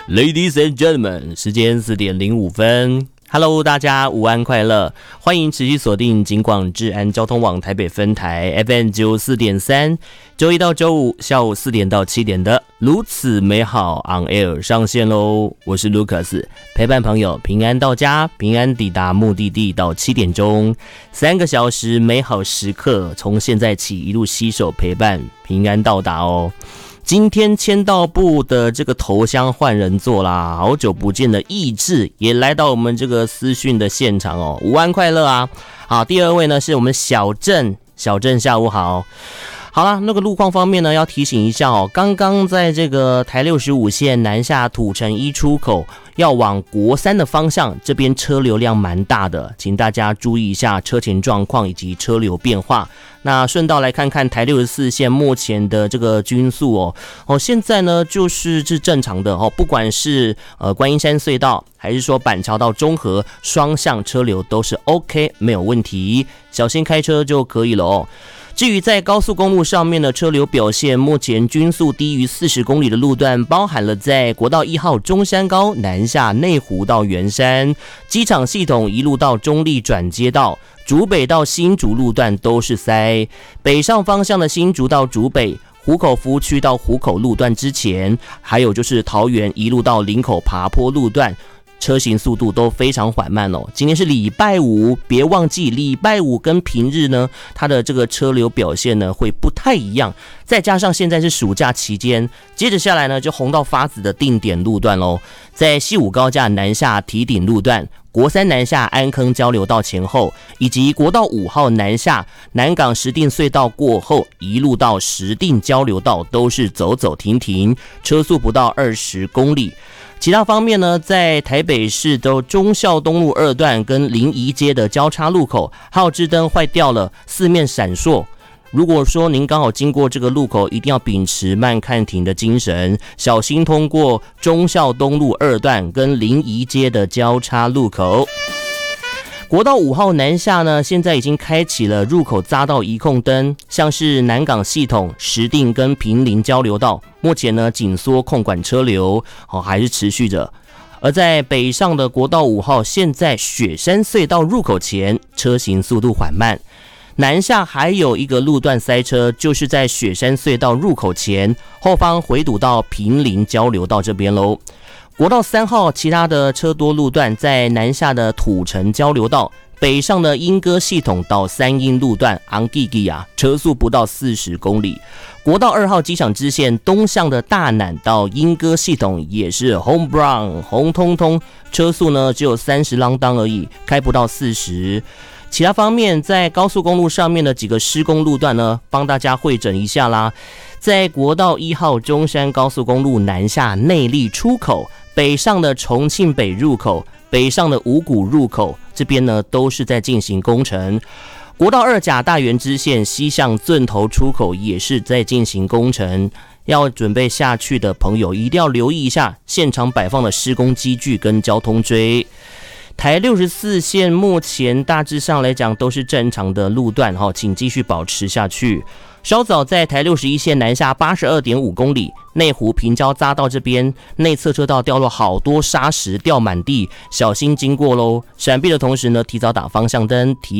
Ladies and gentlemen， 时间4点05分。Hello， 大家午安快乐！欢迎持续锁定警广治安交通网台北分台 FM 94.3，周一到周五下午4点到7点的如此美好 On Air 上线喽！我是 Lucas， 陪伴朋友平安到家，平安抵达目的地到7点钟，3个小时美好时刻，从现在起一路携手陪伴，平安到达哦。今天签到部的这个头香换人做啦，好久不见的意志也来到我们这个私讯的现场哦，午安快乐啊！好，第二位呢是我们小郑下午好。好啦，那个路况方面呢，要提醒一下哦，刚刚在这个台65线南下土城1出口要往国三的方向，这边车流量蛮大的，请大家注意一下车前状况以及车流变化。那顺道来看看台64线目前的这个均速现在呢就是正常的不管是观音山隧道还是说板桥到中和双向车流都是 OK 没有问题，小心开车就可以了哦。至于在高速公路上面的车流表现，目前均速低于40公里的路段，包含了在国道1号中山高南下内湖到圆山，机场系统一路到中立转接道，竹北到新竹路段都是塞，北上方向的新竹到竹北，湖口服务区到湖口路段之前，还有就是桃园一路到林口爬坡路段，车行速度都非常缓慢哦。今天是礼拜五，别忘记礼拜五跟平日呢，它的这个车流表现呢会不太一样。再加上现在是暑假期间，接着下来呢就红到发紫的定点路段喽，在西武高架南下堤顶路段，国三南下安坑交流道前后，以及国道5号南下南港石碇隧道过后，一路到石碇交流道都是走走停停，车速不到20公里。其他方面呢，在台北市的忠孝东路2段跟临沂街的交叉路口，号志灯坏掉了，四面闪烁。如果说您刚好经过这个路口，一定要秉持慢看停的精神，小心通过忠孝东路2段跟临沂街的交叉路口。国道5号南下呢，现在已经开启了入口匝道移控灯，像是南港系统、石碇跟坪林交流道，目前呢紧缩控管车流，还是持续着。而在北上的国道5号，现在雪山隧道入口前车行速度缓慢。南下还有一个路段塞车，就是在雪山隧道入口前，后方回堵到坪林交流道这边喽。国道3号其他的车多路段，在南下的土城交流道，北上的莺歌系统到三鶯路段昂弟弟车速不到40公里。国道2号机场支线东向的大南到莺歌系统也是红 brown 红彤彤，车速呢只有30啷当而已，开不到40。其他方面，在高速公路上面的几个施工路段呢，帮大家汇整一下啦。在国道1号中山高速公路南下内壢出口，北上的重庆北入口，北上的五股入口，这边呢都是在进行工程。国道2甲大园支线西向圳头出口也是在进行工程，要准备下去的朋友一定要留意一下现场摆放的施工机具跟交通锥。台64线目前大致上来讲都是正常的路段，请继续保持下去。稍早在台61线南下 82.5 公里，内湖平交匝道这边内侧车道掉落好多砂石，掉满地，小心经过咯。闪避的同时呢，提早打方向灯，提